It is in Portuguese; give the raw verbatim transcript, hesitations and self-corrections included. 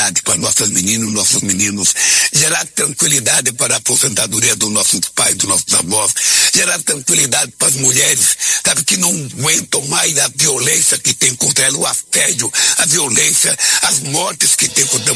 tranquilidade para nossas meninas, nossos meninos, gerar tranquilidade para a aposentadoria dos nossos pais, dos nossos avós, gerar tranquilidade para as mulheres, sabe, que não aguentam mais a violência que tem contra ela, o assédio, a violência, as mortes que tem contra